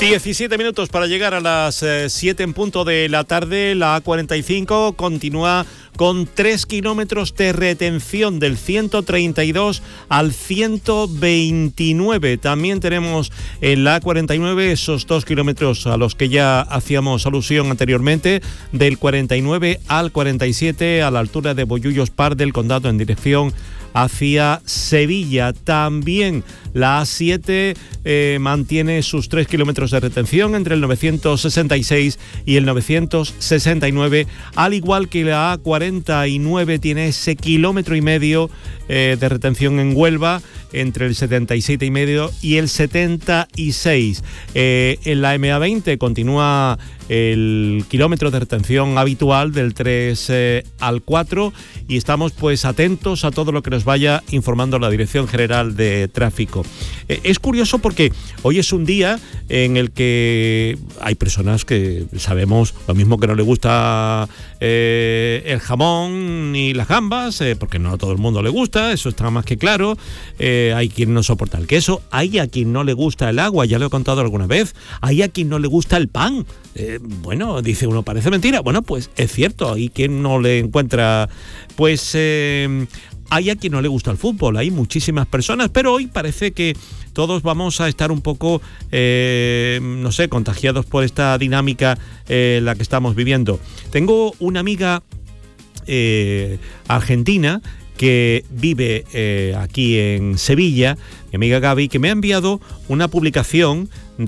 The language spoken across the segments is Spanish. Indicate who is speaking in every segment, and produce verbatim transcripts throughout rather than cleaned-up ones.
Speaker 1: diecisiete minutos para llegar a las eh, siete en punto de la tarde. La A cuarenta y cinco continúa con tres kilómetros de retención del ciento treinta y dos al ciento veintinueve. También tenemos en la A cuarenta y nueve esos dos kilómetros a los que ya hacíamos alusión anteriormente, del cuarenta y nueve al cuarenta y siete, a la altura de Bollullos Par del Condado en dirección hacia Sevilla. También la A siete eh, mantiene sus tres kilómetros de retención entre el novecientos sesenta y seis y el novecientos sesenta y nueve, al igual que la A cuarenta y nueve tiene ese kilómetro y medio eh, de retención en Huelva entre el setenta y siete y medio y el setenta y seis. Eh, en la M A veinte continúa el kilómetro de retención habitual del tres eh, al cuatro, y estamos pues atentos a todo lo que nos vaya informando la Dirección General de Tráfico. Eh, es curioso porque hoy es un día en el que hay personas que sabemos lo mismo que no le gusta eh, el jamón ni las gambas, eh, porque no a todo el mundo le gusta, eso está más que claro. Eh, hay quien no soporta el queso, hay a quien no le gusta el agua, ya lo he contado alguna vez, hay a quien no le gusta el pan. Eh, bueno, dice uno, parece mentira. Bueno, pues es cierto, hay quien no le encuentra. Pues eh, hay a quien no le gusta el fútbol, hay muchísimas personas, pero hoy parece que todos vamos a estar un poco, eh, no sé, contagiados por esta dinámica eh, en la que estamos viviendo. Tengo una amiga eh, argentina que vive eh, aquí en Sevilla, mi amiga Gaby, que me ha enviado una publicación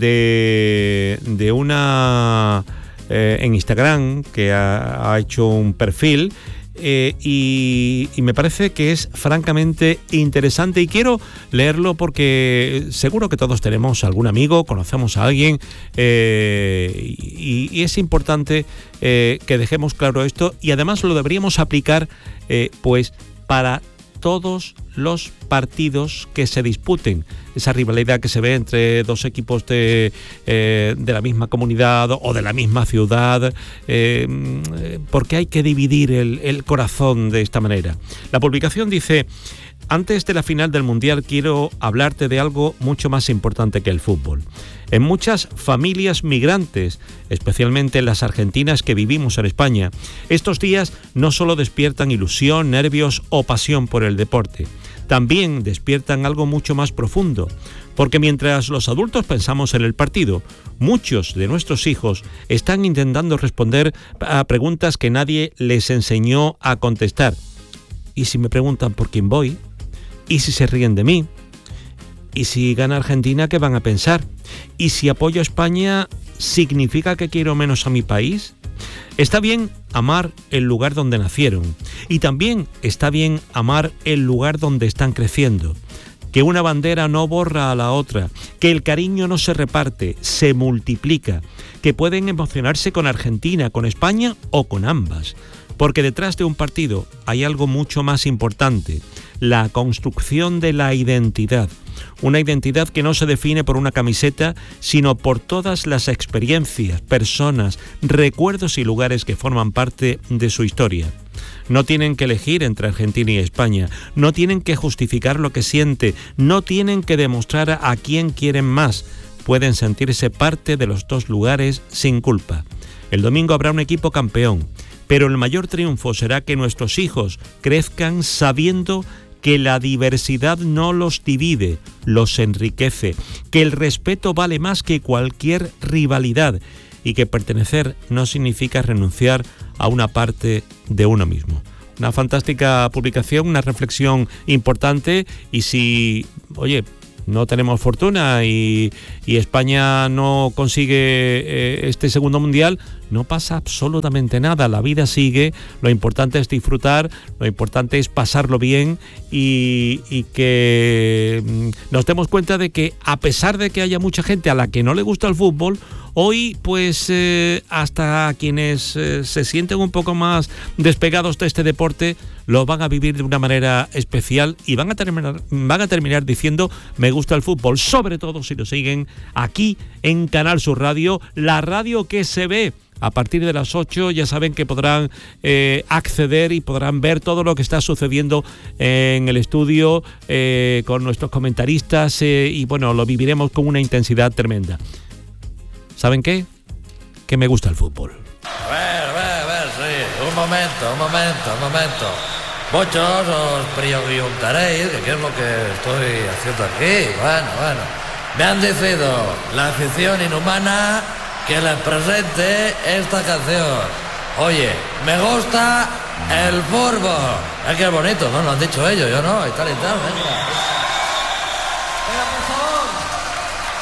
Speaker 1: de, de una eh, en Instagram, que ha, ha hecho un perfil eh, y, y me parece que es francamente interesante, y quiero leerlo porque seguro que todos tenemos algún amigo, conocemos a alguien eh, y, y es importante eh, que dejemos claro esto, y además lo deberíamos aplicar eh, pues para todos los partidos que se disputen. Esa rivalidad que se ve entre dos equipos de, eh, de la misma comunidad o de la misma ciudad, eh, porque hay que dividir el, el corazón de esta manera. La publicación dice: antes de la final del Mundial quiero hablarte de algo mucho más importante que el fútbol. En muchas familias migrantes, especialmente en las argentinas que vivimos en España, estos días no solo despiertan ilusión, nervios o pasión por el deporte, también despiertan algo mucho más profundo, porque mientras los adultos pensamos en el partido, muchos de nuestros hijos están intentando responder a preguntas que nadie les enseñó a contestar. ¿Y si me preguntan por quién voy? ¿Y si se ríen de mí? ¿Y si gana Argentina, qué van a pensar? ¿Y si apoyo a España, significa que quiero menos a mi país? Está bien amar el lugar donde nacieron, y también está bien amar el lugar donde están creciendo. Que una bandera no borra a la otra, que el cariño no se reparte, se multiplica, que pueden emocionarse con Argentina, con España o con ambas. Porque detrás de un partido hay algo mucho más importante: la construcción de la identidad. Una identidad que no se define por una camiseta, sino por todas las experiencias, personas, recuerdos y lugares que forman parte de su historia. No tienen que elegir entre Argentina y España, no tienen que justificar lo que siente, no tienen que demostrar a quién quieren más. Pueden sentirse parte de los dos lugares sin culpa. El domingo habrá un equipo campeón, pero el mayor triunfo será que nuestros hijos crezcan sabiendo que la diversidad no los divide, los enriquece, que el respeto vale más que cualquier rivalidad y que pertenecer no significa renunciar a una parte de uno mismo. Una fantástica publicación, una reflexión importante, y si, oye, no tenemos fortuna y, y España no consigue eh, este segundo mundial, no pasa absolutamente nada, la vida sigue, lo importante es disfrutar, lo importante es pasarlo bien y, y que nos demos cuenta de que, a pesar de que haya mucha gente a la que no le gusta el fútbol, hoy pues eh, hasta quienes eh, se sienten un poco más despegados de este deporte lo van a vivir de una manera especial y van a terminar, van a terminar diciendo: me gusta el fútbol, sobre todo si lo siguen aquí en Canal Sur Radio, la radio que se ve. A partir de las ocho ya saben que podrán eh, acceder y podrán ver todo lo que está sucediendo en el estudio eh, con nuestros comentaristas eh, y bueno, lo viviremos con una intensidad tremenda. ¿saben qué? Que me gusta el fútbol.
Speaker 2: A ver, a ver, a ver, sí. Un momento, un momento, un momento. Muchos os preguntaréis que qué es lo que estoy haciendo aquí. Bueno, bueno. Me han decidido la afición inhumana que les presente esta canción. Oye, me gusta el fútbol. Es que es bonito, ¿no? Lo han dicho ellos, yo no, y tal y tal, venga.